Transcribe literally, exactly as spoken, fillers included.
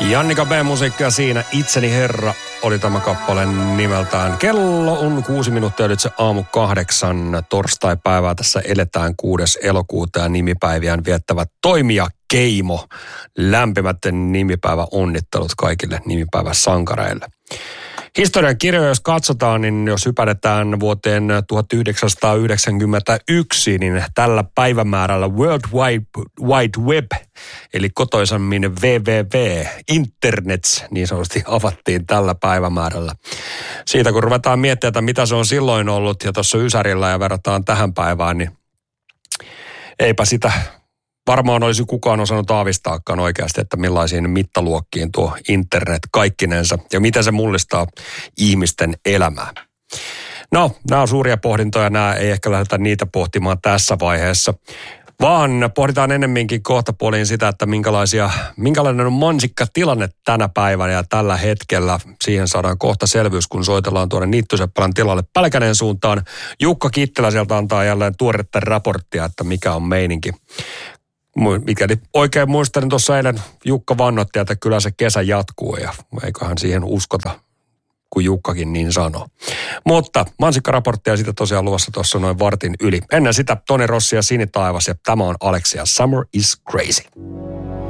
Jannika B-musiikkia siinä. Itseni herra oli tämä kappale nimeltään. Kello on kuusi minuuttia ylitse aamu kahdeksan. Torstai-päivää tässä eletään kuudes elokuuta ja nimipäiviään viettävät toimija Keimo. Lämpimät nimipäivä onnittelut kaikille nimipäivän sankareille. Historian kirjoja, jos katsotaan, niin jos hypädetään vuoteen tuhatyhdeksänsataayhdeksänkymmentäyksi, niin tällä päivämäärällä World Wide, Wide Web, eli kotoisammin W W W, Internet, niin sanotusti avattiin tällä päivämäärällä. Siitä kun ruvetaan miettimään, että mitä se on silloin ollut, ja tuossa Ysärillä ja verrataan tähän päivään, niin eipä sitä varmaan olisi kukaan osannut aavistaakaan oikeasti, että millaisiin mittaluokkiin tuo internet kaikkinensa ja miten se mullistaa ihmisten elämää. No, nämä on suuria pohdintoja, nämä ei ehkä lähdetä niitä pohtimaan tässä vaiheessa, vaan pohditaan ennemminkin kohtapuoliin sitä, että minkälaisia, minkälainen on mansikkatilanne tänä päivänä ja tällä hetkellä. Siihen saadaan kohta selvyys, kun soitellaan tuonne Niittyseppälän tilalle Pälkäneen suuntaan. Jukka Kittilä sieltä antaa jälleen tuoretta raporttia, että mikä on meininki. Mikäli oikein muistan, niin tuossa eilen Jukka vannotti, että kyllä se kesä jatkuu ja eiköhän siihen uskota, kun Jukkakin niin sanoo. Mutta mansikkaraporttia siitä tosiaan luvassa tuossa noin vartin yli. Ennen sitä Toni Rossi ja Sinitaivas ja tämä on Alexia Summer is Crazy.